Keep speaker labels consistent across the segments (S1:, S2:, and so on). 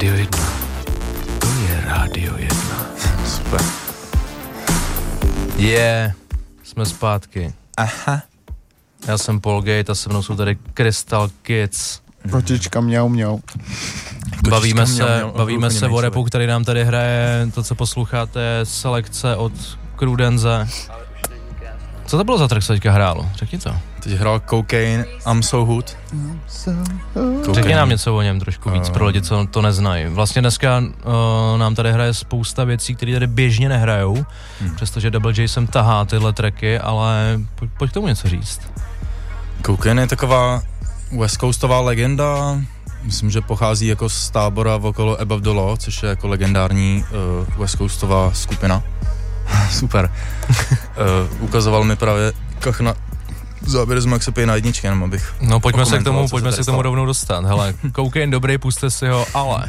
S1: Rádio 1. To je Rádio 1.
S2: Super.
S1: Jsme zpátky.
S2: Aha.
S1: Já jsem Paul Gate a se mnou jsou tady Crystal Kids.
S3: Kočička mňau.
S1: Bavíme se o rapu, který nám tady hraje. To, co posloucháte, je selekce od Crudenze. Co to bylo za track, co teďka hrálo? Řekni to.
S2: Teď hrál Cocaine, I'm So Hood.
S1: Řekni nám něco o něm trošku víc pro lidi, co to neznají. Vlastně dneska nám tady hraje spousta věcí, které tady běžně nehrajou, přestože Double J sem tahá tyhle tracky, ale pojď k tomu něco říct.
S2: Cocaine je taková West Coastová legenda, myslím, že pochází jako z tábora okolo Above the Law, což je jako legendární West Coastová skupina. Super. Ukazoval mi právě Kachna záběr z Maxe Payne na jedničky, jenom abych
S1: no pojďme se k tomu rovnou dostat. Hele, Cocaine dobrý, puste si ho, ale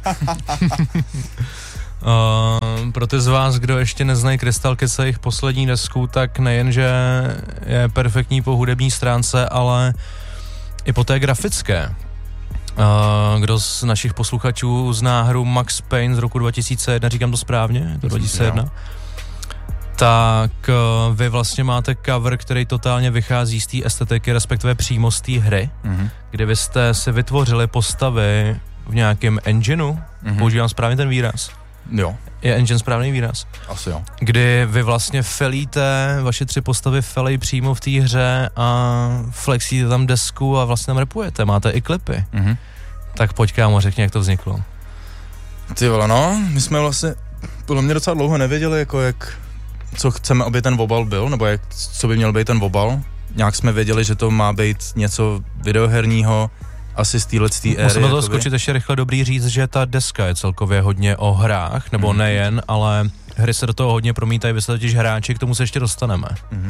S1: pro ty z vás, kdo ještě neznají Crystal Kids a jejich poslední desku, tak nejen, že je perfektní po hudební stránce, ale i po té grafické. Kdo z našich posluchačů zná hru Max Payne z roku 2001, říkám to správně? Je to 2001? Tak vy vlastně máte cover, který totálně vychází z té estetiky, respektive přímo z té hry, kdy vy jste si vytvořili postavy v nějakém engineu, používám správně ten výraz?
S2: Jo.
S1: Je engine správný výraz?
S2: Asi jo.
S1: Kdy vy vlastně felíte, vaše 3 postavy felí přímo v té hře a flexíte tam desku a vlastně tam rapujete, máte i klipy. Tak pojď kámo, řekni, jak to vzniklo.
S2: Ty vole, no, my jsme vlastně podle mě docela dlouho nevěděli, jako co chceme, aby ten vobal byl, nebo co by měl být ten vobal. Nějak jsme věděli, že to má být něco videoherního, asi z téhletý éry.
S1: Musíme to skočit ještě rychle, dobrý říct, že ta deska je celkově hodně o hrách, nebo nejen, ale hry se do toho hodně promítají, vy jste totiž hráči, k tomu se ještě dostaneme.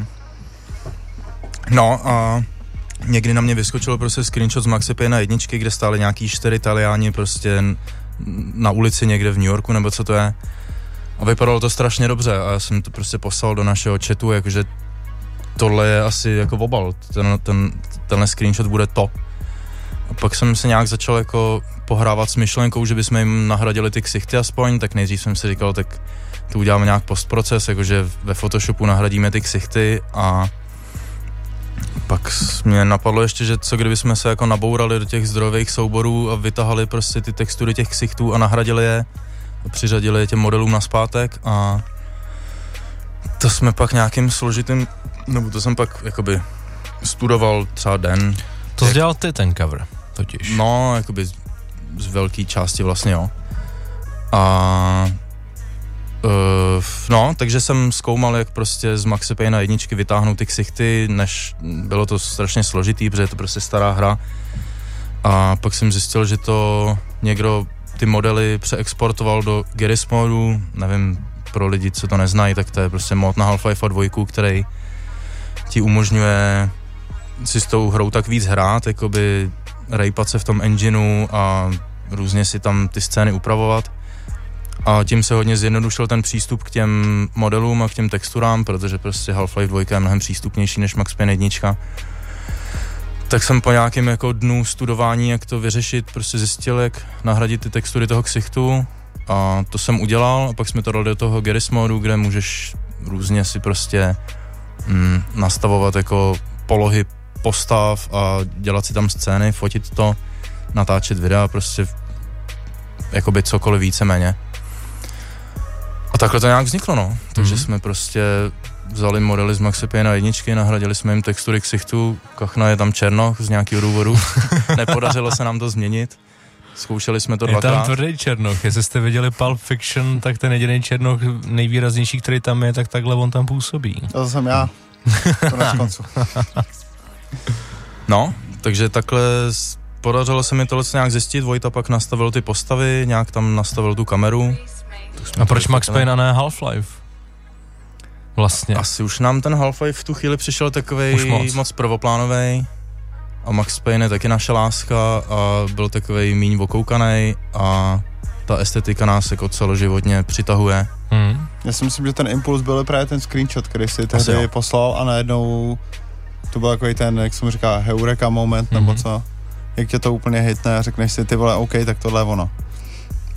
S2: No a někdy na mě vyskočilo prostě screenshot z Maxe Payne na jedničky, kde stáli nějaký 4 Italiáni prostě na ulici někde v New Yorku, nebo co to je. A vypadalo to strašně dobře a já jsem to prostě poslal do našeho chatu, jakože tohle je asi jako vobal, tenhle screenshot bude to. A pak jsem se nějak začal jako pohrávat s myšlenkou, že bychom jim nahradili ty ksichty aspoň, tak nejdřív jsem si říkal, tak to uděláme nějak postproces, jakože ve Photoshopu nahradíme ty ksichty a pak mě napadlo ještě, že co kdybychom se jako nabourali do těch zdrojových souborů a vytahali prostě ty textury těch ksichtů a nahradili je a přiřadili je těm modelům nazpátek a to jsme pak nějakým složitým, nebo to jsem pak jakoby studoval třeba den.
S1: To jsi dělal ty ten cover, totiž.
S2: No, jakoby z velké části vlastně, jo. A no, takže jsem zkoumal, jak prostě z Maxe Payne na jedničky vytáhnout ty ksichty, než bylo to strašně složitý, protože je to prostě stará hra. A pak jsem zjistil, že to někdo ty modely přeexportoval do Garry's modu, nevím, pro lidi, co to neznají, tak to je prostě mod na Half-Life 2, který ti umožňuje si s tou hrou tak víc hrát, jakoby rejpat se v tom engineu a různě si tam ty scény upravovat. A tím se hodně zjednodušil ten přístup k těm modelům a k těm texturám, protože prostě Half-Life 2 je mnohem přístupnější než Max Payne 1. Tak jsem po nějakém jako dnu studování, jak to vyřešit, prostě zjistil, jak nahradit ty textury toho ksichtu a to jsem udělal a pak jsme to dali do toho Garry's modu, kde můžeš různě si prostě nastavovat jako polohy postav a dělat si tam scény, fotit to, natáčet videa, prostě jakoby cokoliv víceméně. A takhle to nějak vzniklo, no. Takže jsme prostě vzali modely z Maxe Payne na jedničky, nahradili jsme jim textury ksichtů, Kachna je tam černoch z nějakého důvodu, nepodařilo se nám to změnit, zkoušeli jsme to 2krát.
S1: Je tam tvrdý černoch, jestli jste viděli Pulp Fiction, tak ten jediný černoch nejvýraznější, který tam je, tak takhle on tam působí.
S3: To jsem já, konec konců.
S2: No, takže takhle podařilo se mi tohle nějak zjistit, Vojta pak nastavil ty postavy, nějak tam nastavil tu kameru.
S1: A proč Max Payne a ne Half-Life? Vlastně.
S2: Asi už nám ten Half-Life v tu chvíli přišel takovej moc prvoplánovej a Max Payne je taky naše láska a byl takovej míň okoukanej a ta estetika nás jako celoživotně přitahuje.
S3: Já si myslím, že ten impuls byl právě ten screenshot, který si tehdy poslal a najednou to byl takový ten, jak se mu říká, heureka moment, nebo co, jak tě to úplně hitne a řekneš si, ty vole, OK, tak tohle je ono.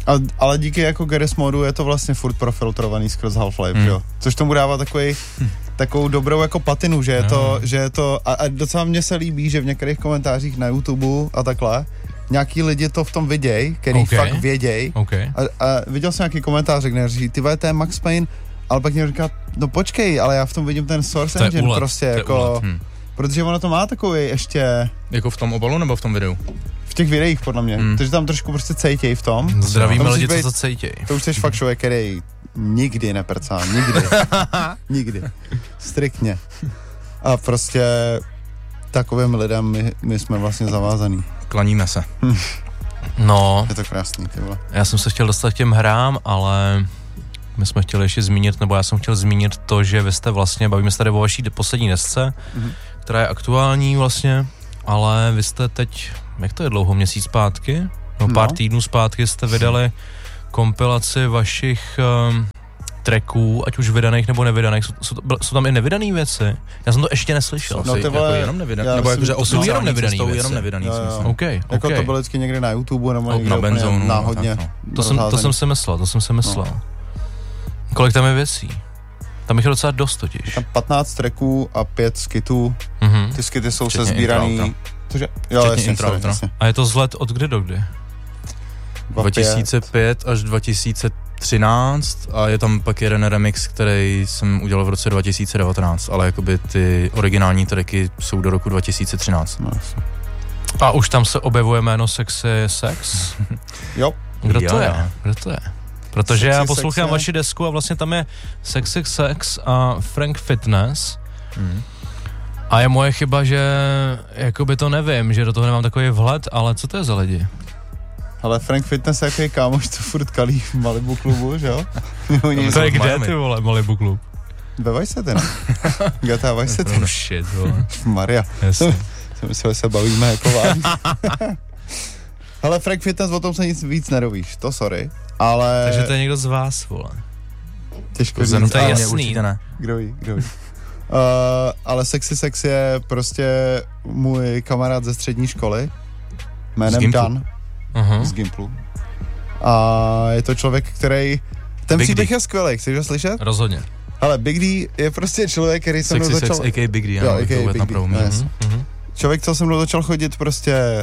S3: Ale díky jako Garry's modu je to vlastně furt profiltrovaný skrz Half-Life, jo? Což tomu dává takovou dobrou jako patinu, že je to a docela mně se líbí, že v některých komentářích na YouTube a takhle nějaký lidi to v tom viděj, který fakt věděj. A viděl jsem nějaký komentář, kde říká, ty vole, to je Max Payne, ale pak někdo říká, no počkej, ale já v tom vidím ten Source Engine prostě jako, protože ono to má takový ještě...
S2: Jako v tom obalu nebo v tom videu?
S3: V těch videích podle mě, takže tam trošku prostě cejtěj v tom.
S1: Zdravíme lidi, co to cejtěj.
S3: To už jsi fakt člověk, který nikdy neprcá, nikdy, striktně. A prostě takovým lidem my jsme vlastně zavázaný.
S2: Klaníme se.
S1: No.
S3: Je to krásný, ty vole.
S1: Já jsem se chtěl dostat k těm hrám, ale my jsme chtěli ještě zmínit, nebo já jsem chtěl zmínit to, že vy jste vlastně, bavíme se tady o vaší poslední desce, která je aktuální vlastně, ale vy jste teď, jak to je dlouho, měsíc zpátky? No, pár týdnů zpátky jste vydali kompilaci vašich tracků, ať už vydaných nebo nevydaných. Jsou tam i nevydaný věci? Já jsem to ještě neslyšel.
S2: No ty vole, jako jenom nevydaný. Nebo jakože
S1: jsou jenom nevydaný věci.
S2: Jenom nevydaný,
S1: Okay.
S3: Jako to bylo vždycky někde na YouTube nebo někde
S2: na Benzónu,
S3: náhodně.
S1: To jsem si myslel. No. Kolik tam je věcí? Tam je docela dost totiž.
S3: Tam 15 tracků a 5 skitů. Ty skity jsou sesbíraný. Jo, jasně.
S1: A je to z let od kdy do kdy?
S2: 2005 až 2013 a je tam pak jeden remix, který jsem udělal v roce 2019, ale jakoby ty originální tracky jsou do roku 2013.
S1: A už tam se objevuje jméno Sexy Sex?
S3: Jo.
S1: Kdo to je? Protože já poslouchám vaši desku a vlastně tam je Sexy Sex a Frank Fitness. A je moje chyba, že jakoby to nevím, že do toho nemám takový vhled, ale co to je za lidi?
S3: Ale Frank Fitness je jaký kámoš, co furt kalí v Malibu klubu, že jo?
S1: To je kde, ty vole, Malibu klub?
S3: Ve Vice City, ne? GTA Vice City.
S1: Oh shit, vole.
S3: Maria. Jsem myslel, že se bavíme jako vážně. Hele, Frank Fitness, o tom se nic víc nedovíš, to sorry, ale...
S1: Takže to je někdo z vás, vole.
S3: Těžko říct.
S1: To je jasný.
S3: Kdo ví. Ale Sexy Sex je prostě můj kamarád ze střední školy, jménem Dan. Z Gimplu. A je to člověk, který... Ten příběh je skvělý, chceš ho slyšet?
S1: Rozhodně.
S3: Ale Big D je prostě člověk, který se mnou začal...
S2: Sexy Sex, a.k.a. Big D,
S3: jo, a.k.a. Big D, člověk, co se mnou začal chodit prostě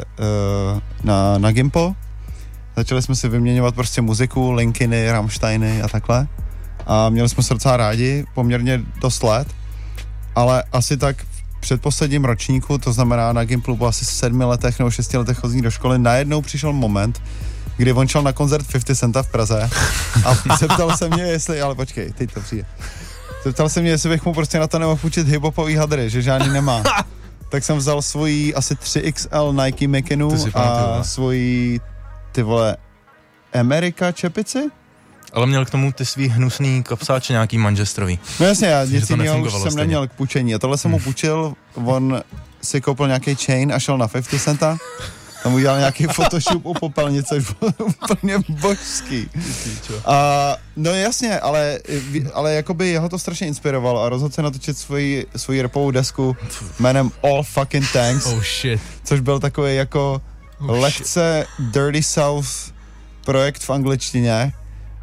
S3: na Gimpo. Začali jsme si vyměňovat prostě muziku, Linkiny, Rammsteiny a takhle. A měli jsme se docela rádi, poměrně dost let. Ale asi tak v předposledním ročníku, to znamená na Gimplu po asi 7 letech nebo 6 letech chodzení do školy, najednou přišel moment, kdy on šel na koncert 50 Centa v Praze a zeptal se mě, jestli, ale počkej, teď to přijde. Zeptal se mě, jestli bych mu prostě na to nemohl půjčit hiphopový hadry, že žádný nemá. Tak jsem vzal svoji asi 3XL Nike Mikinu a svoji, ty vole, Amerika čepici?
S2: Ale měl k tomu ty svý hnusný kapsáče nějaký manžestrový.
S3: No jasně, já nic jiného už jsem neměl k půjčení. A tohle jsem mu půjčil, on si koupil nějaký chain a šel na 50 Centa. Tam udělal nějaký Photoshop u popelnice, což bylo úplně božský. A no jasně, ale jakoby jeho to strašně inspirovalo a rozhodl se natočit svoji rapovou desku jménem All Fucking Tanks.
S1: Oh shit.
S3: Což byl takový jako lehce Dirty South projekt v angličtině.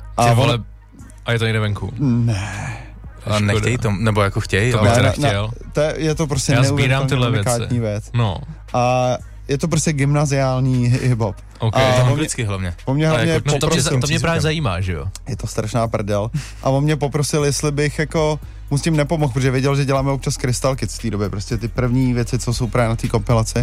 S1: A je to někde venku?
S3: Ne.
S2: A nechtějí to, nebo jako chtějí,
S1: to bych teda chtěl.
S3: Je to prostě neuvěřitelně unikátní věc.
S1: No.
S3: A je to prostě gymnaziální hip-hop.
S1: Okay.
S2: Je to anglicky hlavně.
S3: Po mě hlavně
S1: jako, to mě právě zajímá, že jo?
S3: Je to strašná prdel. A on mě poprosil, jestli bych jako mu s tím nepomohl, protože věděl, že děláme občas Crystal Kids v té době, prostě ty první věci, co jsou právě na té kompilaci.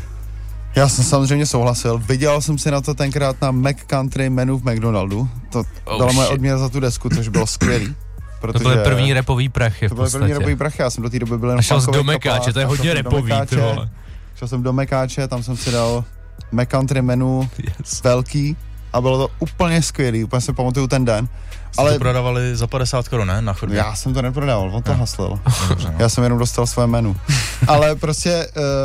S3: Já jsem samozřejmě souhlasil. Viděl jsem si na to tenkrát na Mac Country menu v McDonaldu. To dala moje odměna za tu desku, což bylo skvělý.
S1: To byly první rapový prachy v podstatě.
S3: To byly první rapový prachy, já jsem do té doby byl jenom
S1: šel do Mekáče, to je hodně rapový, ty vole.
S3: Šel jsem do Mekáče, tam jsem si dal Mac Country menu velký a bylo to úplně skvělý, úplně si pamatuju ten den.
S2: Ale to prodávali za 50 korun, ne? Na chodbě.
S3: Já jsem to neprodával, on to haslil. Já jsem jenom dostal své menu. Ale prostě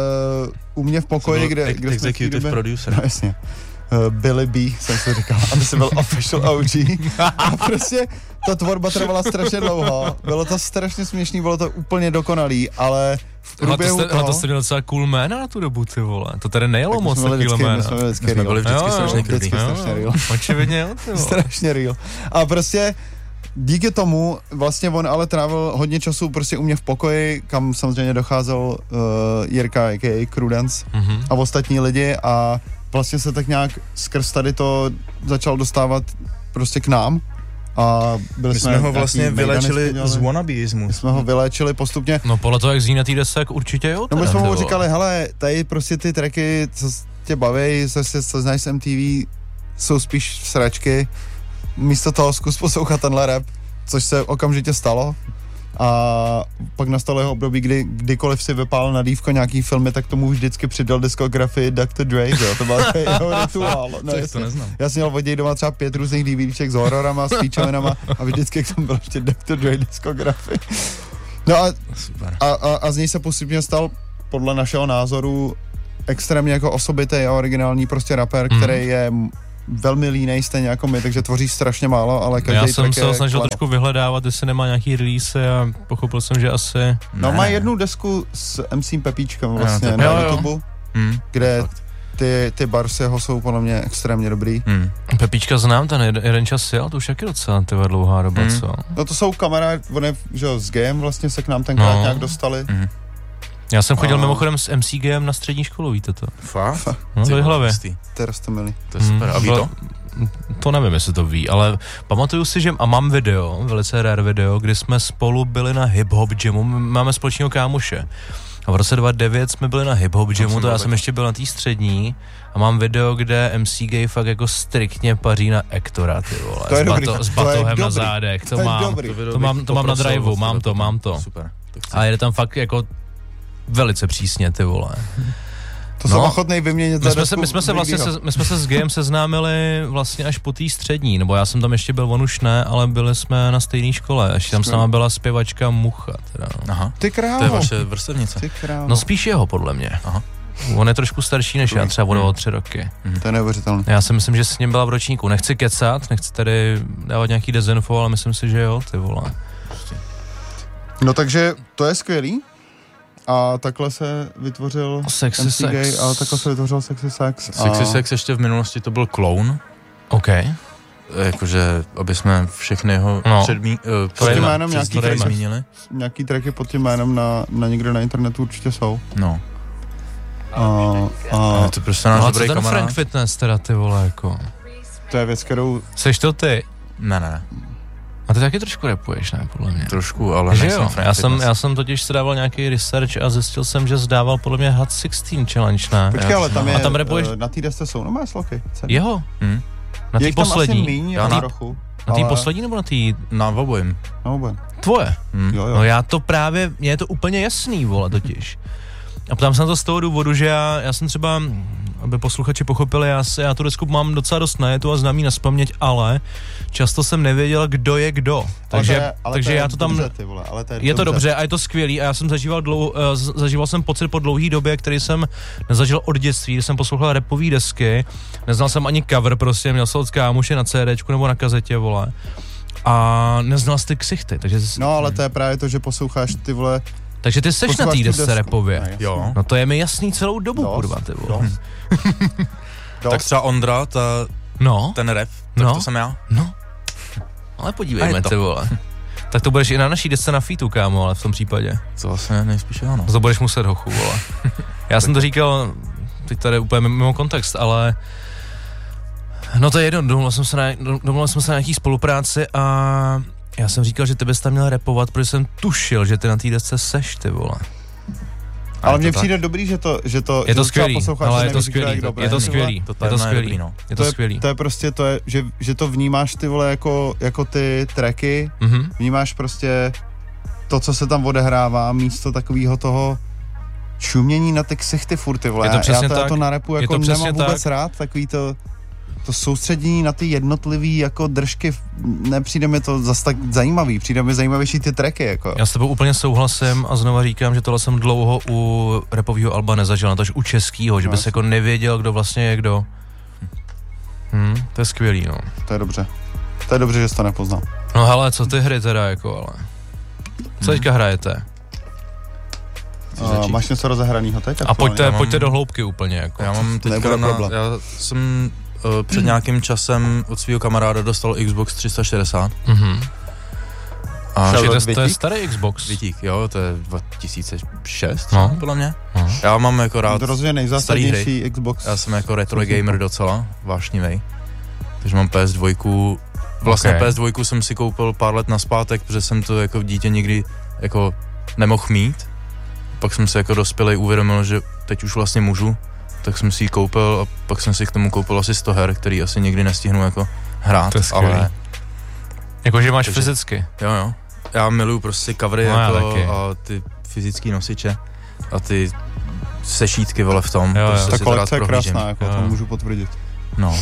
S3: u mě v pokoji, kde
S2: executive producer.
S3: No jasně. Billy B, jsem si říkal, aby se byl official OG. A prostě ta tvorba trvala strašně dlouho. Bylo to strašně směšný, bylo to úplně dokonalý, ale v průběhu
S1: to jste měl docela cool jména na tu dobu, ty vole. To tady nejelo moc takovýhle jména.
S2: My jsme byli vždycky strašně krví.
S3: Strašně real.
S1: Očividně, jo, ty vole.
S3: Strašně real. A prostě díky tomu vlastně on ale trávil hodně času prostě u mě v pokoji, kam samozřejmě docházel Jirka, a.k.a. Crudence a ostatní lidi a vlastně se tak nějak skrz tady to začal dostávat prostě k nám. A
S2: my jsme ho vlastně vylečili z wannabeismu.
S3: My jsme ho vylečili postupně.
S1: No podle toho, jak zní na té desce, určitě jo.
S3: No my jsme mu říkali, hele, tady prostě ty tracky, co tě baví, co znáš z MTV, jsou spíš sračky. Místo toho zkus poslouchat tenhle rap, což se okamžitě stalo. A pak nastalo jeho období, kdy kdykoliv si vypál na dívko nějaký filmy, tak tomu vždycky přidal diskografii Dr. Dre, jo, to byl jeho rituál.
S2: Ne, to neznám.
S3: Já jsem měl od něj doma třeba 5 různých DVDček s hororama, s píčovinama a vždycky tam byl ještě Dr. Dre diskografii. No a z něj se postupně stal podle našeho názoru extrémně jako osobitý a originální prostě rapper, který je velmi línej, stejně jako my, takže tvoří strašně málo, ale každý track je...
S1: Já jsem se ho snažil trošku vyhledávat, jestli nemá nějaký release a pochopil jsem, že asi...
S3: No má jednu desku s MC Pepíčkem vlastně na YouTube, kde ty barsy ho jsou podle mě extrémně dobrý.
S1: Pepíčka znám, ten jeden čas jel, to už taky docela dlouhá doba, co?
S3: No to jsou kamarádi, že s Game vlastně se k nám tenkrát nějak dostali.
S1: Já jsem chodil mimochodem s MCGem na střední školu, víte to?
S2: Fakt?
S1: No, do hlavy.
S3: To je rostomilý.
S2: To je super. A ví to?
S1: To nevím, jestli to ví, ale pamatuju si, že a mám video, velice rare video, kdy jsme spolu byli na hip-hop jamu, máme společného kámoše. A v roce 2009 jsme byli na hip-hop jamu, to já jsem ještě byl na té střední a mám video, kde MC Gay fakt jako striktně paří na Ektora, ty vole, s batohem na zádech, to mám na driveu, mám to.
S2: Super.
S1: A jde tam fakt jako velice přísně, ty vole.
S3: To jsem ochotnej vyměnit.
S1: My jsme se s Gayem seznámili vlastně až po té střední, nebo já jsem tam ještě byl, on už ne, ale byli jsme na stejné škole, až tam s náma byla zpěvačka Mucha, teda.
S2: Aha.
S3: Ty krávo.
S2: To je vaše vrstevnice.
S1: No spíš jeho, podle mě. Aha. On je trošku starší než já, třeba o 3 roky.
S3: To je neuvěřitelné.
S1: Já si myslím, že s ním byla v ročníku. Nechci kecat, nechci tady dávat nějaký dezinfo, ale myslím si, že jo, ty vole.
S3: No takže to je skvělý. A takhle se vytvořil
S1: Sexy
S3: MC Gay, ale takhle se vytvořil Sexy Sex.
S2: Sexy Sex ještě v minulosti to byl Clown.
S1: OK.
S2: Jakože, aby jsme všechny jeho
S3: pod tím jménem
S2: zmínili.
S3: Nějaký tracky pod tím jménem na někde na internetu určitě jsou.
S2: No. A to prostě náš dobrý kamarád.
S1: Frank Fitness teda, ty vole, jako.
S3: To je věc, kterou...
S1: Seš to ty?
S2: Ne.
S1: A ty taky trošku rapuješ, ne, podle mě?
S2: Trošku, ale nejsem Frank Fitness.
S1: Já jsem totiž si dával nějaký research a zjistil jsem, že zdával podle mě Hot 16 Challenge, ne?
S3: Počkej, ale tam je,
S1: tam rapuješ...
S3: na té desce jsou normální sloky.
S1: Jeho? Na té poslední? Na té poslední nebo na té...
S2: Na obojím.
S1: Tvoje?
S3: Jo.
S1: No já to právě, mně je to úplně jasný, vole, totiž. A ptám se na to z toho důvodu, že já jsem třeba, aby posluchači pochopili, já tu desku mám docela dost najetu a znám ji nazpaměť, ale často jsem nevěděl, kdo je kdo. Takže já to tam...
S3: Dobře, ty vole, ale to
S1: je to dobře a je to skvělý a já jsem zažíval jsem pocit po dlouhý době, který jsem nezažil od dětství, když jsem poslouchal rapový desky, neznal jsem ani cover prostě, měl jsem od kámoše na CDčku nebo na kazetě, vole. A neznal jsi ty ksichty, takže...
S3: No, ale to je právě to, že posloucháš ty vole...
S1: Takže ty seš na té desce rapově.
S2: Jo.
S1: No to je mi jasný celou dobu, kurva, ty vole.
S2: Tak třeba Ondra, ten rap, tak to jsem já.
S1: No. Ale podívejme, ty vole. Tak to budeš i na naší desce na featu, kámo, ale v tom případě.
S2: To vlastně nejspíš ano.
S1: To budeš muset, hochu, vole. Já jsem to říkal, teď tady úplně mimo kontext, ale... No to je jedno, domluvil jsme se na nějaký spolupráci a... Já jsem říkal, že ty bys tam měl rapovat, protože jsem tušil, že ty na té desce seš, ty vole.
S3: Ale mně přijde dobrý, že to
S1: je to skvělý, ale je to skvělý, je to skvělý, je to skvělý.
S3: To je prostě to, že to vnímáš ty vole jako ty tracky, vnímáš prostě to, co se tam odehrává, místo takového toho šumění na ty ksichty furt, ty vole. Já to na rapu jako nemám vůbec rád, takový to soustředění na ty jednotlivý jako držky, nepřijde mi to zase tak zajímavý, přijde mi zajímavější ty tracky, jako.
S1: Já s tebou úplně souhlasím a znova říkám, že tohle jsem dlouho u rapového alba nezažil, natož u českýho, že bys jako nevěděl, kdo vlastně je kdo. To je skvělý, no.
S3: To je dobře. To je dobře, že jsi to nepoznal.
S1: No hele, co ty hry teda, jako, ale? Co teďka hrajete?
S3: Máš něco rozehranýho teď?
S1: A pojďte do hloubky úplně. Jako.
S2: Já mám teďka já jsem před nějakým časem od svého kamaráda dostal Xbox 360.
S1: A to je starý Xbox.
S2: Vítík, jo, to je 2006, podle mě. Já mám jako rád
S3: to rozhodně nejzásadnější Xbox.
S2: Já jsem jako retro gamer docela, vášnivej. Takže mám PS2. Vlastně PS2 jsem si koupil pár let nazpátek, protože jsem to jako dítě nikdy jako nemohl mít. Pak jsem se jako dospělej uvědomil, že teď už vlastně můžu, tak jsem si ji koupil a pak jsem si k tomu koupil asi 100 her, který asi nikdy nestihnu jako hrát, ale...
S1: Jakože máš fyzicky.
S2: Jo. Já miluju prostě covery jako a ty fyzický nosiče a ty sešítky vole v tom.
S1: Jo.
S3: Ta kolekce je krásná, jako to můžu potvrdit.
S2: No.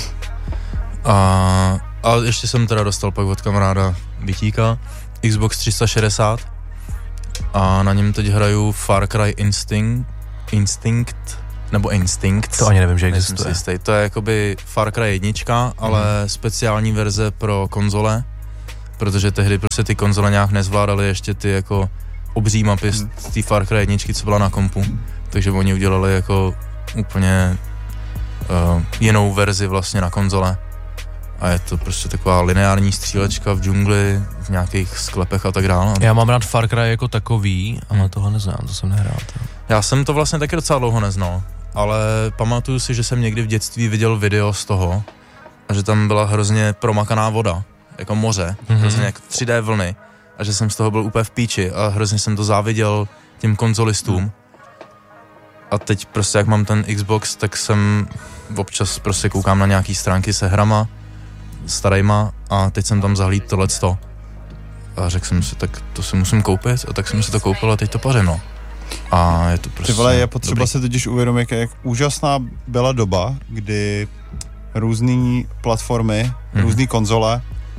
S2: A ještě jsem teda dostal pak od kamaráda Vítíka Xbox 360 a na něm teď hraju Far Cry Instinct.
S1: To ani nevím, že existuje.
S2: To je jakoby Far Cry 1, ale speciální verze pro konzole, protože tehdy prostě ty konzole nějak nezvládaly ještě ty jako obří mapy z té Far Cry 1, co byla na kompu, takže oni udělali jako úplně jinou verzi vlastně na konzole a je to prostě taková lineární střílečka v džungli, v nějakých sklepech a tak dále.
S1: Já mám rád Far Cry jako takový, ale tohle neznám, to jsem nehrál.
S2: Já jsem to vlastně taky docela dlouho neznal, ale pamatuju si, že jsem někdy v dětství viděl video z toho a že tam byla hrozně promakaná voda, jako moře, hrozně jak 3D vlny a že jsem z toho byl úplně v píči a hrozně jsem to záviděl těm konzolistům. A teď prostě jak mám ten Xbox, tak jsem občas prostě koukám na nějaký stránky se hrama starejma a teď jsem tam zahlídl tohleto a řekl jsem si, tak to si musím koupit a tak jsem si to koupil a teď to pařím, no. A je to prostě
S3: Ty vole, je potřeba si totiž uvědomit, jak úžasná byla doba, kdy různý platformy, různý konzole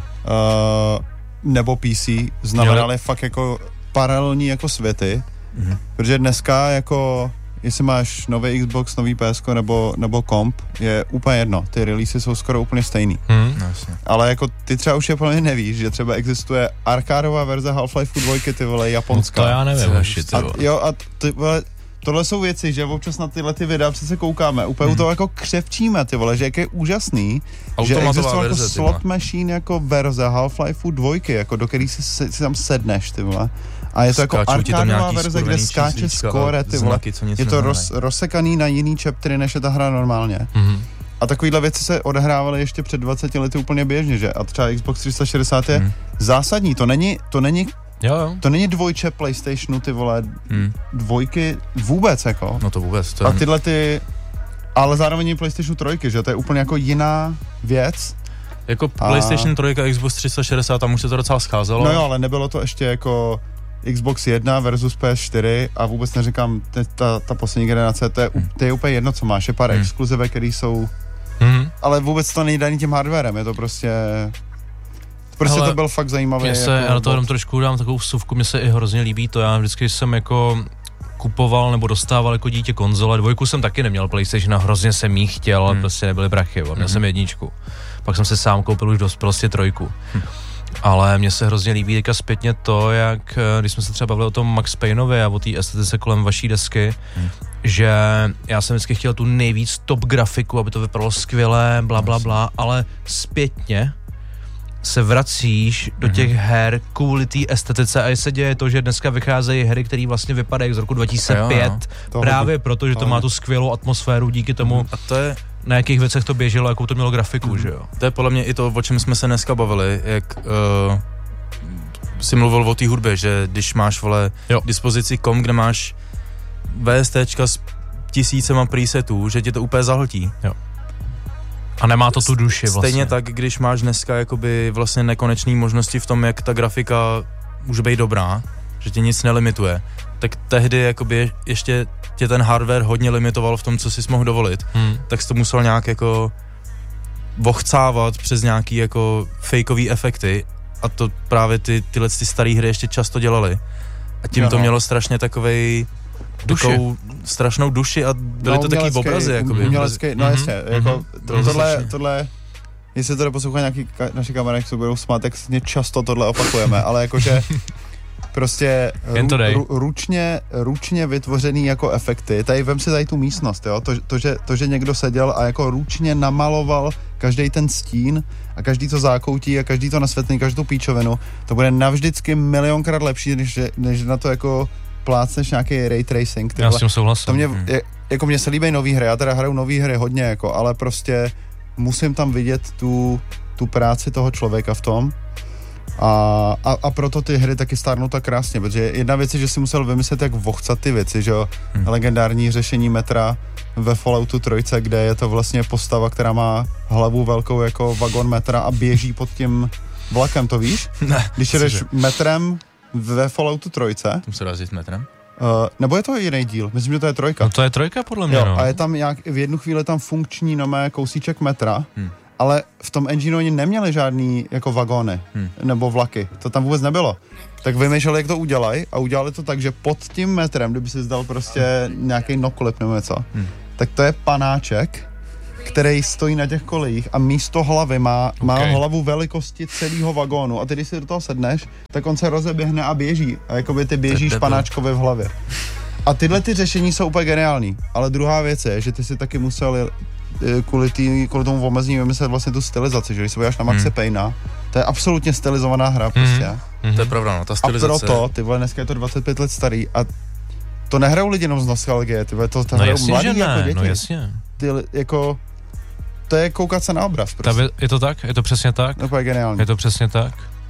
S3: nebo PC znamenaly fakt jako paralelní jako světy, protože dneska jako jestli máš nový Xbox, nový PS nebo komp, je úplně jedno. Ty releasy jsou skoro úplně stejný. Ale jako ty třeba už je nevíš, že třeba existuje arkádová verze Half-Life 2, ty vole, japonská.
S1: No to já nevím.
S3: A ty vole, tohle jsou věci, že občas na tyhle ty videa přece koukáme, úplně u toho jako křepčíme, ty vole, že jak je úžasný, že existuje jako slot machine jako verze Half-Life 2, jako do který si tam sedneš, ty vole. A je to jako arkádová verze, kde skáče skóre, ty vole. Je to rozsekaný na jiný chaptery, než je ta hra normálně. A takovýhle věci se odehrávaly ještě před 20 lety úplně běžně, že? A třeba Xbox 360 je zásadní, to není dvojče PlayStationu, ty vole, dvojky vůbec, jako.
S2: No to vůbec.
S3: A tyhle ty, ale zároveň i PlayStationu 3, že? To je úplně jako jiná věc.
S2: Jako PlayStation 3 a Xbox 360, tam už se to docela scházelo.
S3: No jo, ale nebylo to ještě jako Xbox 1 versus PS4 a vůbec neříkám, ta poslední generace, to je úplně jedno, co máš, je pár exkluzivek, který jsou, ale vůbec to nejde ani tím hardwarem, je to prostě to byl fakt zajímavý.
S1: Já na to jenom trošku dám takovou vsuvku, mně se i hrozně líbí to, já vždycky jsem jako kupoval nebo dostával jako dítě konzole, 2 jsem taky neměl PlayStation a hrozně jsem jí chtěl, ale prostě nebyly prachy, měl jsem 1, pak jsem se sám koupil už prostě 3. Ale mně se hrozně líbí teďka zpětně to, jak, když jsme se třeba bavili o tom Max Payneovi a o té estetice kolem vaší desky, že já jsem vždycky chtěl tu nejvíc top grafiku, aby to vypadalo skvěle, bla, ale zpětně se vracíš do těch her kvůli té estetice a se děje to, že dneska vycházejí hry, které vlastně vypadají z roku 2005, právě proto, že to má tu skvělou atmosféru díky tomu,
S2: a to je
S1: na jakých věcech to běželo, jakou to mělo grafiku, že jo?
S2: To je podle mě i to, o čem jsme se dneska bavili, jak si mluvil o té hudbě, že když máš, vole, dispozici kom, kde máš VSTčka s 1000 presetů, že tě to úplně zahltí.
S1: Jo. A nemá to tu duši vlastně.
S2: Stejně tak, když máš dneska jakoby vlastně nekonečný možnosti v tom, jak ta grafika může být dobrá, že tě nic nelimituje, tak tehdy jakoby ještě tě ten hardware hodně limitoval v tom, co jsi mohl dovolit, tak jsi to musel nějak jako vochcávat přes nějaký jako fakeový efekty a to právě tyhle staré hry ještě často dělali. A tím to mělo strašně takovou strašnou duši a byly to takový obrazy. Jakoby.
S3: Umělecký, no jasně, jako tohle, jestli to poslouchají nějaký naši kamarádi, co budou smát, tak často tohle opakujeme, ale jakože prostě ručně vytvořený jako efekty. Tady vem si tady tu místnost, jo? To, že někdo seděl a jako ručně namaloval každý ten stín a každý to zákoutí a každý to nasvětlení, každou píčovinu, to bude navždycky milionkrát lepší, než na to jako plácneš nějaký ray tracing.
S1: Já s tím souhlasím.
S3: Jako mně se líbí nový hry, já teda hraju nový hry hodně, jako, ale prostě musím tam vidět tu práci toho člověka v tom a proto ty hry taky stárnou tak krásně, protože jedna věc je, že si musel vymyslet, jak vochcat ty věci, že jo, legendární řešení metra ve Falloutu 3, kde je to vlastně postava, která má hlavu velkou jako vagon metra a běží pod tím vlakem, to víš?
S2: Ne.
S3: Když jedeš metrem ve Falloutu 3.
S2: Tam se dá jezdit metrem?
S3: Nebo je to jiný díl? Myslím, že to je 3.
S1: No to je 3 podle mě,
S3: jo,
S1: no.
S3: A je tam v jednu chvíli tam funkční nomé kousíček metra, ale v tom engineu oni neměli žádný jako vagóny nebo vlaky. To tam vůbec nebylo. Tak vymýšleli, jak to udělají a udělali to tak, že pod tím metrem, kdyby si zdal prostě nějaký noklip nebo něco, tak to je panáček, který stojí na těch kolejích a místo hlavy má hlavu velikosti celého vagónu a ty, když si do toho sedneš, tak on se rozeběhne a běží a jakoby ty běžíš panáčkovi v hlavě. A tyhle ty řešení jsou úplně geniální, ale druhá věc je, že ty si taky musel kvůli tomu omezení vymyslet vlastně tu stylizaci, že když se podíváš na Maxe Payna, to je absolutně stylizovaná hra prostě.
S2: To je pravda, no, ta stylizace.
S3: A proto, ty vole, dneska je to 25 let starý a to nehrajou lidi jenom z nostalgie, ty vole, to hrajou mladí jako děti.
S1: No jasně.
S3: Ty jako, to je koukat se na obraz prostě.
S1: Je to tak? Je to přesně tak?
S3: No, to je geniální.
S1: Je to přesně tak?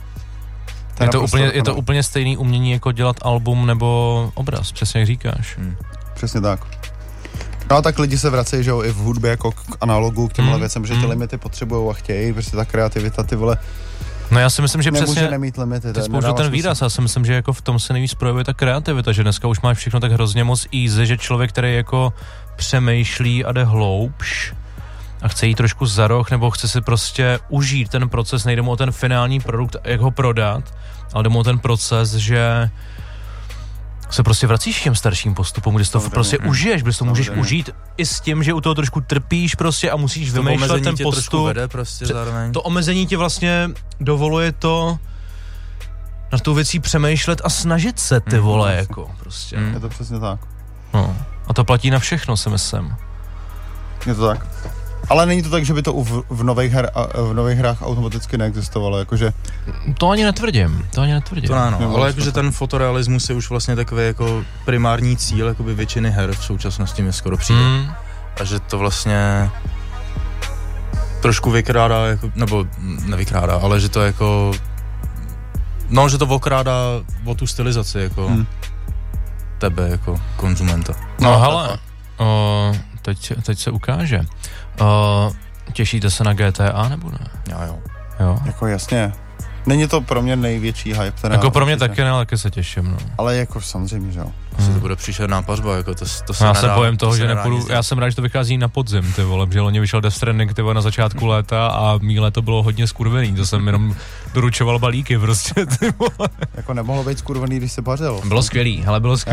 S1: Je to úplně stejný umění, jako dělat album nebo obraz, přesně jak říkáš.
S3: Přesně tak. No a tak lidi se vracejí, že jo, i v hudbě jako k analogu, k těmhle věcem, že ty limity potřebujou a chtějí, prostě ta kreativita, ty vole.
S1: No já si myslím, že přesně
S3: nemít limity,
S1: ty spoužil ten výraz, já si myslím, že jako v tom se nejvíc projevuje ta kreativita, že dneska už máš všechno tak hrozně moc easy, že člověk, který jako přemýšlí a jde hloubš a chce jít trošku za roh, nebo chce si prostě užít ten proces, nejde mu o ten finální produkt, jak ho prodat, ale jde mu o ten proces, že se prostě vracíš k těm starším postupům, kde si to prostě užiješ, kde si to můžeš užít i s tím, že u toho trošku trpíš prostě a musíš vymýšlet ten postup.
S2: Vede prostě zároveň.
S1: To omezení ti vlastně dovoluje to na tou věcí přemýšlet a snažit se, ty vole, jako prostě.
S3: Je to přesně tak.
S1: No, a to platí na všechno, si myslím.
S3: Je to tak. Ale není to tak, že by to v nových hrách automaticky neexistovalo, jakože...
S1: To ani netvrdím.
S2: To ano, ale jakože ten fotorealismus je už vlastně takový jako primární cíl jakoby většiny her v současnosti mi skoro přijde. A že to vlastně trošku vykrádá, jako, nebo nevykrádá, ale že to jako... No, že to okrádá o tu stylizaci, jako tebe, jako konzumenta.
S1: No hele, teď se ukáže. Těšíte se na GTA, nebo ne? Jo.
S3: Jako jasně. Není to pro mě největší hype.
S1: Jako pro mě taky ne, ale taky se těším, no.
S3: Ale jako samozřejmě, že jo.
S2: To bude příšerná pařba, jako to se
S1: já
S2: nedá,
S1: se bojím toho, že nepůjdu,
S2: nic.
S1: já jsem rád, že to vychází na podzim, ty vole, že loni vyšel Death Stranding, ty vole, na začátku léta a mý léto bylo hodně skurvený, to jsem jenom doručoval balíky prostě, ty vole.
S3: Jako nemohlo být skurvený, když se pařilo.
S1: Bylo skvělý,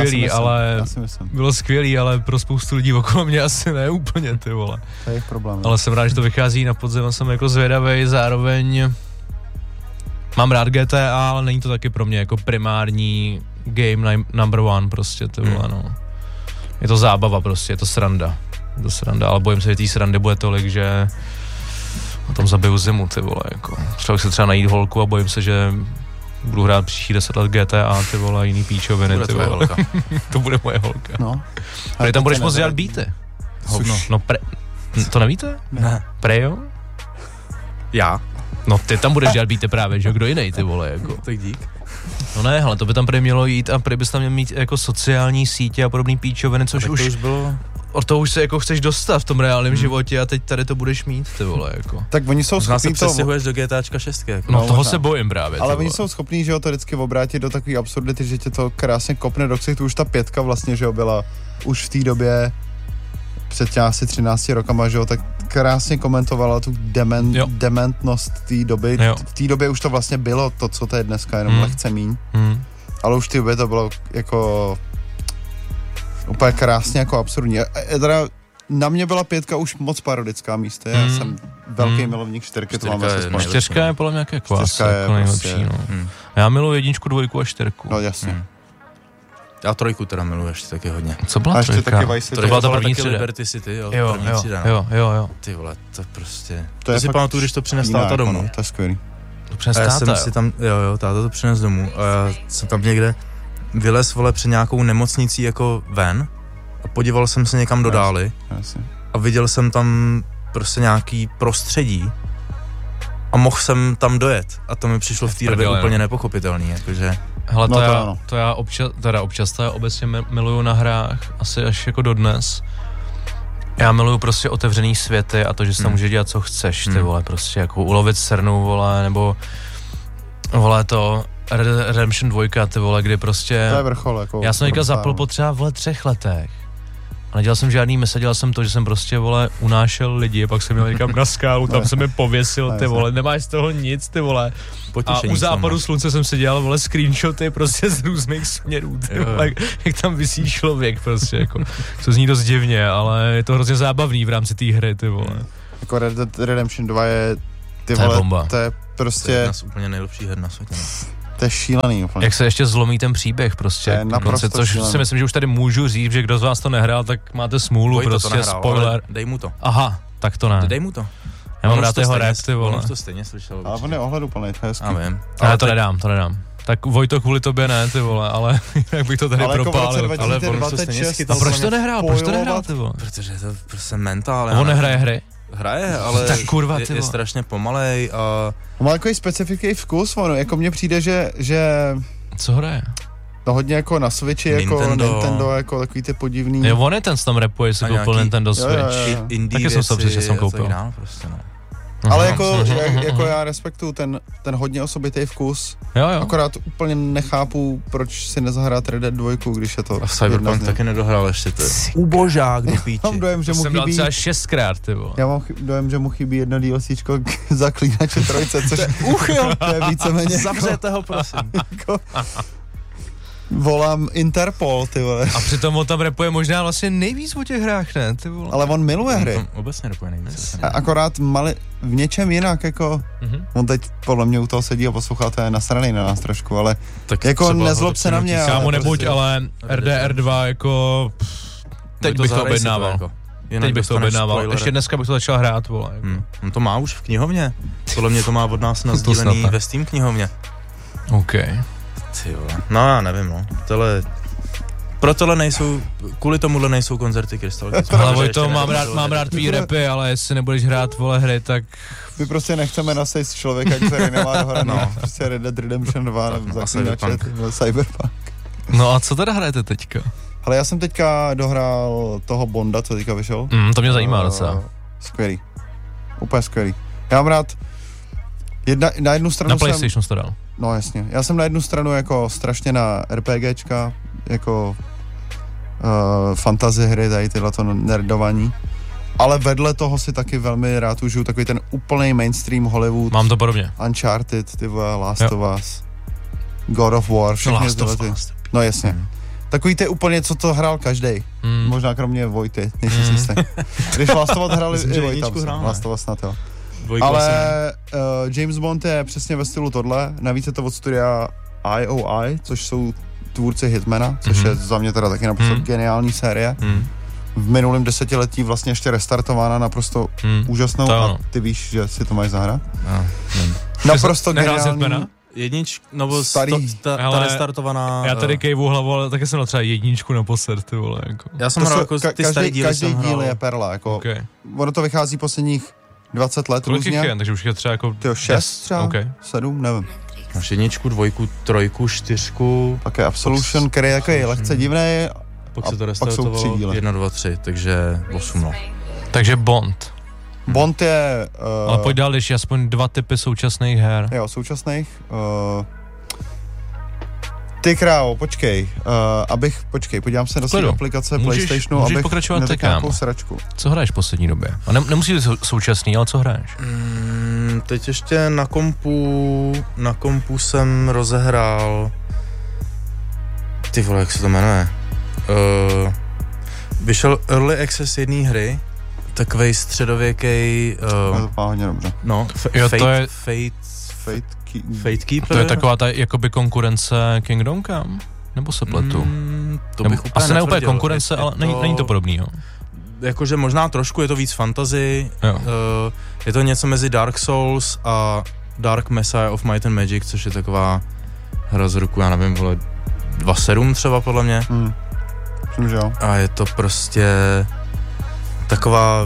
S1: ale pro spoustu lidí okolo mě asi ne úplně, ty vole.
S3: To je jejich problém.
S1: Ale jsem rád, že to vychází na podzim a jsem jako zvědavej, zároveň mám rád GTA, ale není to taky pro mě jako primární game number one prostě, ty vole, no. Je to zábava prostě, je to sranda, ale bojím se, že té srandy bude tolik, že o tom zabiju zimu, ty vole, jako. Třeba se třeba najít holku a bojím se, že budu hrát příští 10 let GTA, ty vole, jiný píčoviny, ty vole. Holka. To bude moje holka.
S3: No.
S1: Ale tam budeš moc dělat beaty. No, to nevíte?
S2: Ne.
S1: Prejo?
S2: Já?
S1: No ty tam budeš dělat beaty právě, že kdo jiný, ty vole, jako.
S2: Tak dík.
S1: No ne, hele, to by tam prý mělo jít a prý bys tam měl mít jako sociální sítě a podobný píčoviny, což už
S2: bylo...
S1: Od toho už se jako chceš dostat v tom reálném životě a teď tady to budeš mít, ty vole, jako.
S3: Tak oni jsou schopní
S2: to... přestěhuješ do GTAčka 6, jako.
S1: No toho možná se bojím právě,
S3: ale oni jsou schopní, že jo, to vždycky obrátit do takové absurdity, že tě to krásně kopne do ksichtu. Už ta 5 vlastně, že jo, byla už v té době před asi 13 rokama, že jo, tak krásně komentovala tu dementnost té doby. V té době už to vlastně bylo to, co to je dneska, jenom lehce míň. Ale už v té době to bylo jako úplně krásně jako absurdní. Teda na mě byla 5 už moc parodická místo, já jsem velký milovník 4, to mám asi spolu.
S1: 4 je podle mě nějaké kvás, jako nejlepší, no. Já miluji 1, 2 a 4.
S3: No jasně.
S2: Já 3 teda miluji ještě taky hodně.
S1: Co byla 3?
S2: To byla
S1: ta první 3D.
S2: Liberty City, jo.
S1: Jo.
S2: Ty vole, to prostě...
S3: To
S2: si pamatuju, když to přines táta domů.
S3: To je skvělý.
S1: To přines táta,
S2: jo, táta to přines domů a já jsem tam někde vylez, vole, před nějakou nemocnicí jako ven a podíval jsem se někam do dály a viděl jsem tam prostě nějaký prostředí a mohl jsem tam dojet a to mi přišlo v té době úplně nepochopitelný, jakože...
S1: Hele, to já občas to já obecně miluju na hrách, asi až jako dodnes. Já miluju prostě otevřený světy a to, že si tam může dělat, co chceš, ty vole, prostě jako ulovit srnu, vole, nebo vole to Redemption 2, ty vole, kdy prostě...
S3: To je vrchol, jako...
S1: Já jsem teďka zapl po třeba, vole, 3 letech. A nedělal jsem žádný mise, dělal jsem to, že jsem prostě, vole, unášel lidi, pak jsem měl někam na skálu, tam jsem je pověsil, ty vole, nemáš z toho nic, ty vole. A u západu slunce jsem si dělal, vole, screenshoty prostě z různých směrů, ty vole, jak tam visí člověk prostě, jako. To zní dost divně, ale je to hrozně zábavný v rámci té hry, ty vole.
S3: Jako Red Dead Redemption 2 je, ty vole,
S1: bomba.
S3: To je prostě...
S2: To je jedna z úplně nejlepších her na světě.
S3: To je šílený úplně.
S1: Jak se ještě zlomí ten příběh prostě, což
S3: šílený.
S1: Si myslím, že už tady můžu říct, že kdo z vás to nehrál, tak máte smůlu, prostě nehrál, spoiler.
S2: Dej mu to.
S1: Aha, tak to ne.
S2: Dej mu to.
S1: Já mám rád jeho rap, ty vole.
S2: On už to stejně slyšel.
S3: Ale on je ohleduplný, to je hezký.
S1: Ale to nedám. Tak Vojto, kvůli tobě ne, ty vole, ale jak bych to tady propálil.
S2: Ale on už to stejně schytal.
S1: A proč to nehrál, ty vole?
S2: Protože to prostě mentál.
S1: On nehraje hry?
S2: Hraje, ale
S1: tak kurva,
S2: je strašně pomalej a...
S3: Má takový specifický vkus, ono, jako mně přijde, že...
S1: Co hraje?
S3: No hodně jako na Switchi, jako Nintendo, jako takový ty podivný...
S1: Jo, on je ten, co tam rapuje, si koupil Nintendo Switch.
S2: Taky
S1: jsem se že jsem koupil.
S2: Prostě, no.
S3: Ale jako já respektuju ten hodně osobitý vkus.
S1: Jo.
S3: Akorát úplně nechápu, proč si nezahrát Red Dead 2, když je to...
S2: A Cyberpunk taky nedohrál ještě, to je ubožák do píči.
S3: Mám dojem, že mu chybí...
S1: třeba 6krát, ty vole.
S3: Já mám dojem, že mu chybí jedno DLCčko k Zaklínače 3, což to je víceméně...
S2: Zavřete ho, prosím.
S3: Volám Interpol, ty vole.
S1: A přitom on tam rapuje možná vlastně nejvíc o těch hrách, ne, ty vole.
S3: Ale on miluje hry.
S2: On obecně rapuje nejvíc.
S3: Akorát v něčem jinak, jako... On teď podle mě u toho sedí a poslouchá, to je nasranej na nás trošku, ale tak jako nezlob se na mě.
S1: Kámo, nebuď, ale RDR 2 jako... Teď bych to objednával. Ještě dneska bych to začal hrát, vole.
S2: On to má už v knihovně. Podle mě to má od nás nasdílený ve Steam knihovně.
S1: OK.
S2: Ty vole. No já nevím, no. Kvůli tomuhle nejsou koncerty Krystalky.
S1: Ale Vojto, mám rád tvý rapy, ale jestli nebudeš hrát, vole, hry, tak...
S3: My prostě nechceme nasejst člověka, který nemá dohraný. Prostě Red Dead Redemption 2 nebo Cyberpunk.
S1: No a co teda hrajete teďka?
S3: Ale já jsem teďka dohrál toho Bonda, co teďka vyšel.
S1: To mě zajímá docela.
S3: Skvělý. Úplně skvělý. Já mám rád... Na jednu stranu
S1: na PlayStation to dal.
S3: No jasně. Já jsem na jednu stranu jako strašně na RPGčka, jako fantasy hry, tady tyhleto nerdování. Ale vedle toho si taky velmi rád užiju takový ten úplný mainstream Hollywood.
S1: Mám to podobně.
S3: Uncharted, ty vole, Last of Us, God of War, všechny tyhle ty. No jasně. Takový ty úplně, co to hrál každej. Možná kromě Vojty, nejsi si jistý. Když Last of Us hrali i Vojta, Last of Us snad jo. Ale James Bond je přesně ve stylu tohle, navíc je to od studia IOI, což jsou tvůrci Hitmana, což je za mě teda taky naprosto geniální série. V minulém desetiletí vlastně ještě restartována naprosto úžasnou a ty víš, že si to máš zahrát? Naprosto geniální.
S2: Ta restartovaná...
S1: Já tady kejvu hlavu, ale taky jsem dal třeba 1 naposled, ty vole, jako.
S2: Já jsem hrál jako ty starý díly.
S3: Každý díl je perla, jako.
S1: Okay.
S3: Ono to vychází posledních 20 let
S1: kolik
S3: různě.
S1: Je, takže už je třeba jako...
S3: 6 třeba, 7, nevím.
S2: Máš 1, 2, 3, 4.
S3: Také Absolution, který je takový lehce divnej.
S2: Pak se to restartovalo 1, 2, 3, takže 8, no.
S1: Takže Bond.
S3: Bond je...
S1: Ale pojď dál, když aspoň 2 typy současných her.
S3: Jo, současných. Ty krávo, počkej. Podívám se do své aplikace PlayStationu, abych neřekl nějakou sračku.
S1: Co hraješ v poslední době? A nemusí být současný, ale co hraješ?
S2: Teď ještě na kompu jsem rozehrál... Ty vole, jak se to jmenuje? Vyšel Early Access jedné hry, takovej středověkej...
S3: To vypadá hodně dobře.
S2: No, Fate Keeper.
S1: To je taková ta jakoby konkurence Kingdom Come? Nebo se pletu?
S2: To bych úplně
S1: asi ne úplně konkurence, ale není to podobný, jo?
S2: Jakože možná trošku, je to víc fantasy, je to něco mezi Dark Souls a Dark Messiah of Might and Magic, což je taková hra z roku, já nevím, 2.7 třeba podle mě.
S3: Myslím, že jo.
S2: A je to prostě taková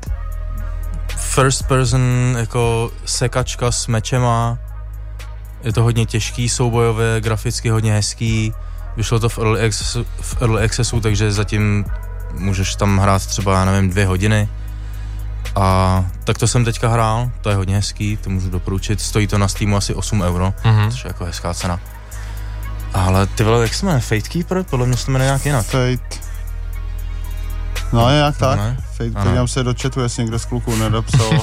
S2: first person jako sekačka s mečema. Je to hodně těžký, soubojové, graficky hodně hezký. Vyšlo to v Early Accessu, takže zatím můžeš tam hrát třeba, já nevím, 2 hodiny. A tak to jsem teďka hrál, to je hodně hezký, to můžu doporučit. Stojí to na Steamu asi 8 €, což je jako hezká cena. Ale ty vole, jak se jmenuje? Fate Keeper? Podle mě se to jmenuje nějak jinak.
S3: Fate. No je jak tak. Fate, podívám se do chatu, jestli někdo z kluků nedopsal.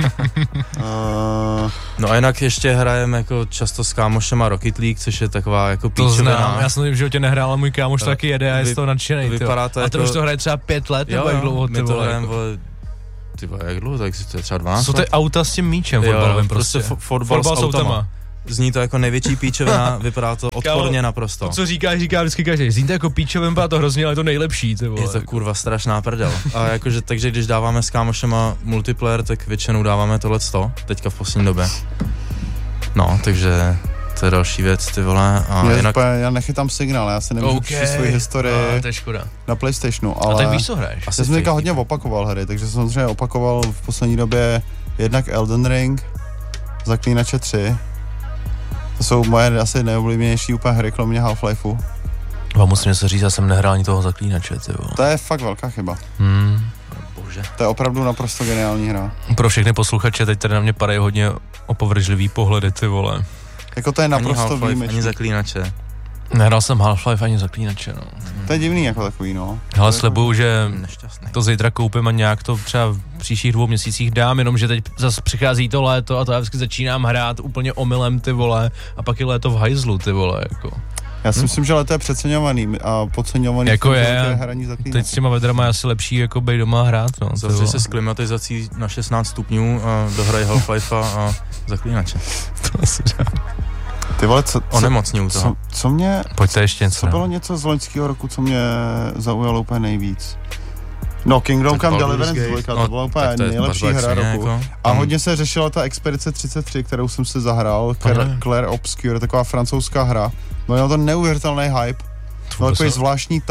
S2: No a jinak ještě hrajeme jako často s kámošema Rocket League, což je taková jako
S1: píčovina. To znám, já jsem v životě nehrál, ale můj kámoš taky jede a je z toho nadšenej.
S2: Vypadá to
S1: a
S2: jako...
S1: to už to hraje třeba 5 let, nebo jak dlouho ty vole?
S2: Ty vole, jak dlouho, tak to je třeba 12 let.
S1: Co to je auta s tím míčem fotbalovým prostě?
S2: Fotbal s autama. Zní to jako největší píčovina, vypadá to odporně naprosto.
S1: To, co říká vždycky každý. Zní to jako píčovina, vypadá to hrozně, ale je to nejlepší, ty vole.
S2: Je to kurva strašná prdel. A jakože, takže když dáváme s kámošema multiplayer, tak většinou dáváme tohleto, teďka v poslední době. No, takže to je další věc, ty vole. A jinak...
S3: Já nechytám signál, já se nemůžu při svoji historii na PlayStationu, ale...
S1: A tak víš, co hraješ?
S3: Já jsem teďka hodně opakoval hry, takže jsem samozřejmě opakoval v poslední době jednak Elden Ring, Zaklínače 3. To jsou moje asi nejoblíbenější úplně hry, kromě Half-Lifeu.
S1: Vám musím se říct, já jsem nehrál ani toho Zaklínače, ty vole.
S3: To je fakt velká chyba.
S2: Bože.
S3: To je opravdu naprosto geniální hra.
S1: Pro všechny posluchače, teď tady na mě padají hodně opovržlivý pohledy, ty vole.
S3: Jako to je naprosto výjimečný.
S2: Ani Zaklínače.
S1: Nehrál jsem Half-Life ani Zaklínače, no.
S3: To je divný jako takový, no.
S1: Hele, slibuju, že to zítra koupím a nějak to třeba v příštích 2 měsících dám, jenomže teď zase přichází to léto a to já vždycky začínám hrát úplně omylem, ty vole, a pak je léto v hajzlu, ty vole, jako.
S3: Já si myslím, že léto je přeceňovaný a podceňovaný.
S1: Jako je, teď s těma vedrama je asi lepší jako bejt doma hrát, no.
S2: Zavři se s klimatizací na 16 stupňů a dohraj Half-Life a Zaklínače.
S1: To asi
S3: Ty vole,
S2: onemocní u toho.
S3: Co mě...
S1: Pojďte ještě něco.
S3: Co bylo něco z loňského roku, co mě zaujalo úplně nejvíc? No, Kingdom Come Deliverance 2, to byla úplně nejlepší hra roku. Jako, a hodně se řešila ta Expedice 33, kterou jsem si zahrál, Claire Obscure, taková francouzská hra. No, to neuvěřitelný hype. No, takový zvláštní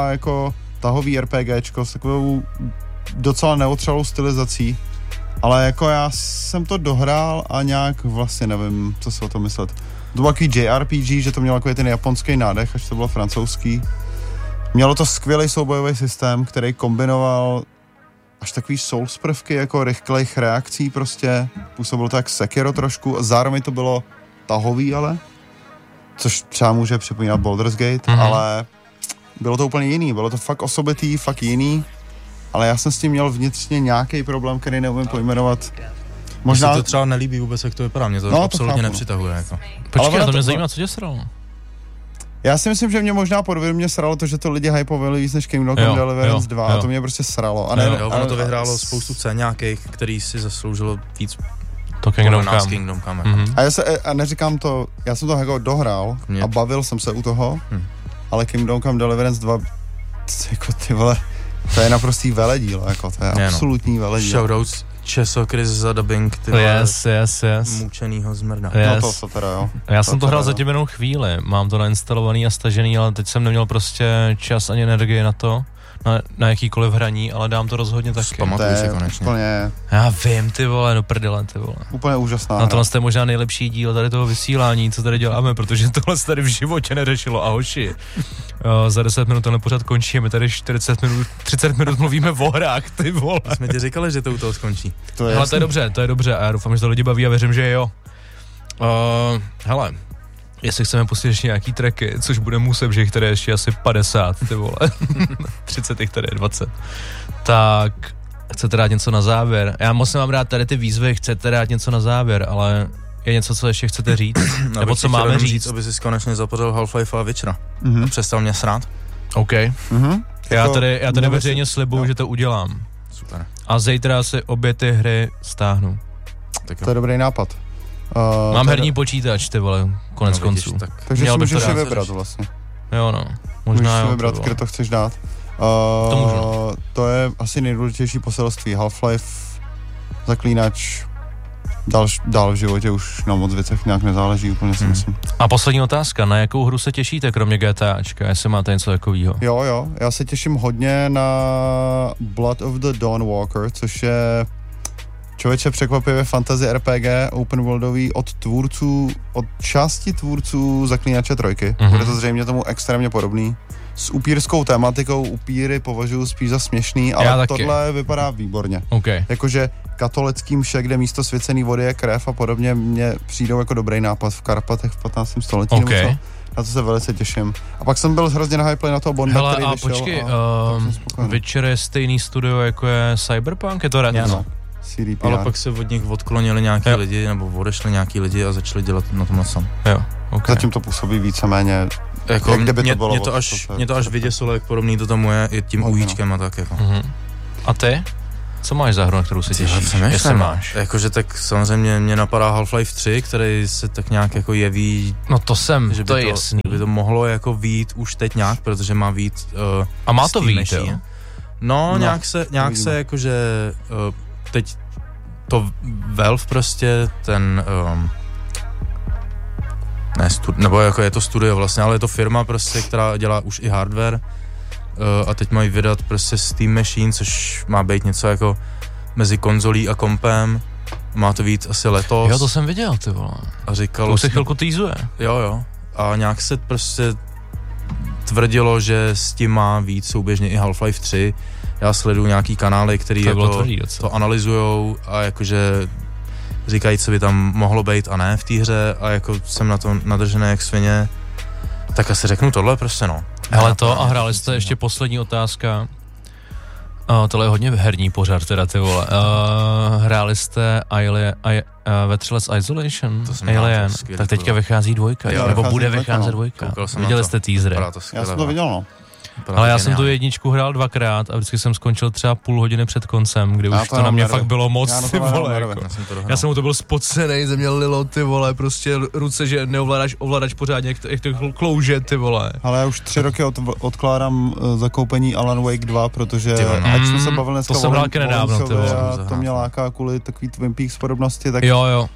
S3: tahový RPGčko s takovou docela neotřelou stylizací. Ale jako já jsem to dohrál a nějak vlastně nevím, co si o tom myslet. To byl takový JRPG, že to mělo takový ten japonský nádech, až to bylo francouzský. Mělo to skvělý soubojový systém, který kombinoval až takový Souls prvky, jako rychlejch reakcí prostě. Působilo to jak Sekiro trošku, zároveň to bylo tahový ale, což třeba může připomínat Baldur's Gate, ale bylo to úplně jiný, bylo to fakt osobitý, fakt jiný, ale já jsem s tím měl vnitřně nějaký problém, který neumím pojmenovat.
S2: Možná se to třeba nelíbí vůbec, jak to vypadá, mě to absolutně nepřitahuje. Jako.
S1: Počkej, to mě zajímá, co tě sralo?
S3: Já si myslím, že mě možná podvědomě sralo to, že to lidi hypovali víc než Kingdom Come Deliverance 2 a to mě prostě sralo. A
S2: ne, ono to vyhrálo spoustu cen nějakých, který si zasloužilo víc
S1: to
S2: Kingdom Come.
S3: A neříkám to, já jsem to jako dohrál a bavil jsem se u toho, ale Kingdom Come Deliverance 2, jako ty vole, to je naprostý veledíl, jako to je absolutní veledíl.
S2: Shoutouts Česo, Chris za dubbing, ty
S1: yes.
S2: mučenýho zmrda.
S3: Yes. No to teda jo.
S1: Já jsem to hrál zatím jenom chvíli, mám to nainstalovaný a stažený, ale teď jsem neměl prostě čas ani energie na to, na jakýkoliv hraní, ale dám to rozhodně taky.
S2: Zpamatuji se konečně.
S3: Úplně...
S1: Já vím, ty vole, do prdele, ty vole.
S3: Úplně úžasná.
S1: Na tohle je možná nejlepší díl tady toho vysílání, co tady děláme, protože tohle se tady v životě neřešilo, a hoši. Za 10 minut tenhle pořád končí, my tady 30 minut mluvíme o hrách, ty vole.
S2: Jsme ti říkali, že to u toho skončí.
S1: Hele, to je dobře a já doufám, že to lidi baví a věřím, že jo. Hele, jestli chceme pustit ještě nějaký tracky, což bude muset, že jich tady je ještě asi 50, ty vole. 30 jich tady je 20. Tak chcete dát něco na závěr? Já moc nemám rád tady ty výzvy, chcete dát něco na závěr, ale je něco, co ještě chcete říct? Nebo co máme říct?
S2: Aby jsi konečně zapořil Half-Life a Witchera. A přestal mě srát.
S1: OK. Já tady veřejně slibuju, že to udělám.
S2: Super.
S1: A zítra si obě ty hry stáhnu.
S3: To je dobrý nápad.
S1: Mám herní počítač, ty vole, konec konců.
S3: Takže si můžeš si vybrat vlastně.
S1: Jo no, možná
S3: můžeš
S1: jo.
S3: si vybrat, kde to chceš dát.
S1: To můžu.
S3: To je asi nejdůležitější poselství. Half-Life, Zaklínač, dál v životě už na moc věcech nějak nezáleží, úplně si myslím.
S1: A poslední otázka, na jakou hru se těšíte, kromě GTAčka, jestli máte něco takového?
S3: Jo, já se těším hodně na Blood of the Dawnwalker, což je člověče překvapivě fantasy RPG open worldový od části tvůrců Zaklínače 3. Bude to zřejmě tomu extrémně podobný. S upírskou tématikou, upíry považuji spíš za směšný, ale tohle vypadá výborně.
S1: Okay.
S3: Jakože katolický mše, kde místo svěcený vody je krev a podobně, mně přijdou jako dobrý nápad v Karpatech v 15. století.
S1: Okay.
S3: Na to se velice těším. A pak jsem byl hrozně nahyplý na toho Bonda, který vyšel.
S1: Počkej, Witcher je stejný studio, jako je Cyberpunk? Je to
S3: no. CDPR.
S2: Ale pak se od nich odklonili nějaký lidi, nebo odešli nějaký lidi a začali dělat na tomhle sam.
S1: Jo, okay.
S3: Zatím to působí víceméně,
S2: jako
S3: jak kdyby to bylo.
S2: Mě to až vyděsilo, jak podobný to tomu je i tím ujíčkem a tak jako.
S1: A ty? Co máš za hru, na kterou si těšíš?
S2: Jestli máš. Jakože tak samozřejmě mě napadá Half-Life 3, který se tak nějak jako jeví...
S1: No že to je jasný.
S2: By to mohlo jako vyjít už teď nějak, protože má vyjít
S1: a má to vyjít, jo?
S2: No, nějak se jakože teď to Valve prostě ten... nebo jako je to studio vlastně, ale je to firma prostě, která dělá už i hardware a teď mají vydat prostě Steam Machine, což má být něco jako mezi konzolí a kompem, má to být asi letos.
S1: Jo, to jsem viděl, ty vole.
S2: A říkalo...
S1: To se chvilku týzuje.
S2: Jo. A nějak se prostě tvrdilo, že s tím má víc souběžně i Half-Life 3. Já sleduju nějaký kanály, který to analyzujou a jakože říkají, co by tam mohlo být a ne v té hře a jako jsem na to nadržený jak svině, tak asi řeknu tohle prostě no.
S1: Hele to a hráli jste ještě poslední otázka. Tohle je hodně herní pořad teda, ty vole. Hráli jste Vetřelec Isolation? Alien. Tak teďka vychází 2, nebo bude vycházet 2. Viděli jste teasery?
S3: Já jsem to viděl, no.
S1: Ale já jsem tu 1 hrál 2krát a vždycky jsem skončil třeba půl hodiny před koncem, kdy už to na mě fakt bylo moc, ty vole. Já jsem u to byl spocenej, ze mě lilo, ty vole, prostě ruce, že neovládáš pořádně, jak to klouže, ty vole.
S3: Ale já už 3 roky odkládám zakoupení Alan Wake 2, protože ať jsme se bavili dneska
S1: to jsem hrál nedávno, ty vole.
S3: To mě láká kvůli takový Twin Peaks podobnosti, tak
S1: jo.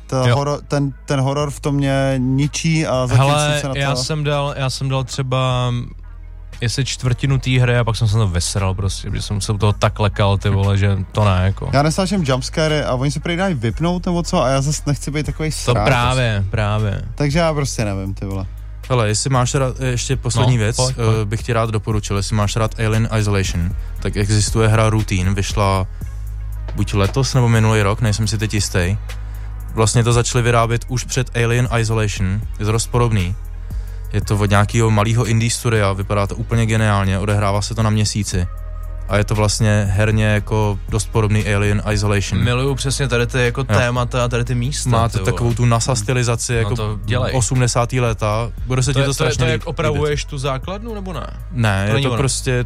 S3: Ten horor v tom mě ničí a zatím se na to...
S1: já jsem dal třeba jestli čtvrtinu té hry a pak jsem se to vysral prostě, protože jsem se u toho tak lekal, ty vole, že to ne, jako.
S3: Já nesnáším jumpscary a oni se prý dají vypnout nebo co a já zase nechci být takovej srát.
S1: To právě.
S3: Takže já prostě nevím, ty vole.
S2: Hele, jestli máš rád, ještě poslední věc, pojď. Bych ti rád doporučil, jestli máš rád Alien Isolation, tak existuje hra Routine, vyšla buď letos nebo minulý rok, nejsem si teď jistý. Vlastně to začali vyrábět už před Alien Isolation, je to dost podobný. Je to od nějakého malého indie studia, vypadá to úplně geniálně, odehrává se to na měsíci. A je to vlastně herně jako dost podobný Alien Isolation.
S1: Miluju přesně tady ty jako témata a tady ty místa.
S2: Máte takovou tu NASA stylizaci jako 80. léta. Bude se ti to strašně
S1: líbit. To jak opravuješ tu základnu, nebo ne?
S2: Ne, je to prostě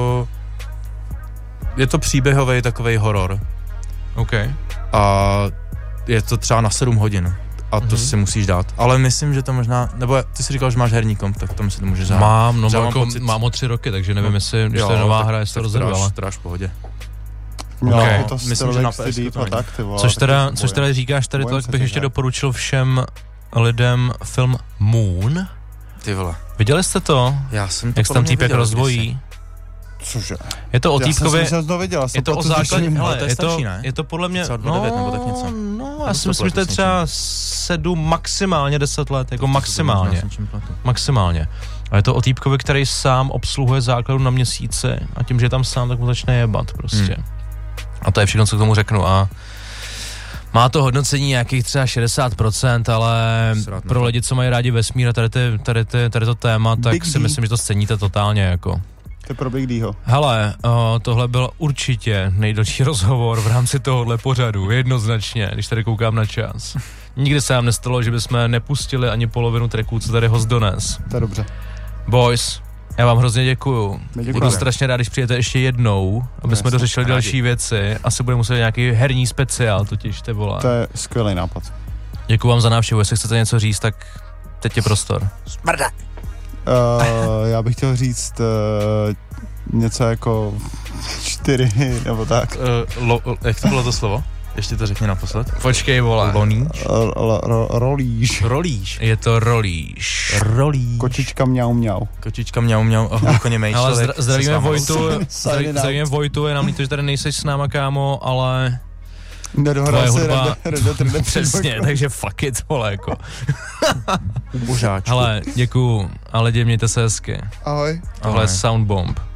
S2: je to příběhový takovej horor.
S1: OK.
S2: A je to třeba na 7 hodin. A to si musíš dát. Ale myslím, že to možná, nebo ty jsi říkal, že máš herní komp, tak tomu si to můžeš dát.
S1: Mám o 3 roky, takže nevím, jestli, když to je nová hra, jestli to rozhodala.
S2: To dáš v pohodě.
S3: Okay. To
S2: myslím, že na PS
S1: Což teda říkáš tady to, tak bych ještě doporučil všem lidem film Moon.
S2: Ty vole.
S1: Viděli jste to?
S2: Já jsem to
S1: jak se tam týpek rozdvojí?
S3: Cože?
S1: Je to o týpkovi,
S3: je
S1: to o základě, hele,
S2: je
S1: to podle mě,
S2: třeba 9 nebo tak něco.
S1: No, já si myslím, že to je třeba 7, maximálně 10 let, jako maximálně. A je to o týpkovi, který sám obsluhuje základu na měsíci a tím, že je tam sám, tak mu začne jebat prostě. A to je všechno, co k tomu řeknu a má to hodnocení nějakých třeba 60%, ale pro lidi, co mají rádi vesmír a tady to téma, tak si myslím, že to sceníte totálně jako.
S3: To je pro Big Dho.
S1: Hele, tohle byl určitě nejdelší rozhovor v rámci tohohle pořadu, jednoznačně, když tady koukám na čas. Nikdy se nám nestalo, že bychom nepustili ani polovinu tracků, co tady host dones.
S3: To je dobře.
S1: Boys, Já vám hrozně děkuju.
S3: Děkujeme.
S1: Budu strašně rád, když přijete ještě jednou, aby jsme dořešili další věci. Asi bude muset nějaký herní speciál, totiž ty vole.
S3: To je skvělý nápad.
S1: Děkuju vám za návštěvu, jestli chcete něco říct, tak teď je prostor.
S2: Smrda!
S3: Já bych chtěl říct něco jako 4 nebo tak.
S2: Jak to bylo to slovo? Ještě to řekni naposled.
S1: Počkej, vole.
S2: Loníš?
S3: Rolíš.
S2: Rolíš.
S1: Je to rolíš.
S2: Rolíš.
S3: Kočička mňau mňau.
S2: Kočička mňau mňau a hlukoně mej
S1: Ale
S2: člověk.
S1: zdravíme Vojtu,
S3: Signing
S1: zdravíme Vojtu, je nám líto, že tady nejseš s náma, kámo, ale
S3: Nedohrál
S1: tvoje
S3: se
S1: hudba,
S3: Red Dead Redemption.
S1: přesně, takže fuck it, vole, jako.
S2: Božáčku.
S1: Hele, děkuju, ale mějte se hezky.
S3: Ahoj.
S1: Tohle je Soundbomb.